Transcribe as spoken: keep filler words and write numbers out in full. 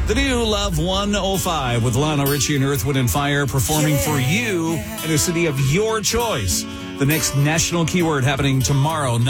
The new Love one oh five with Lionel Richie and Earth, Wind and Fire performing for you in a city of your choice. The next national keyword happening tomorrow.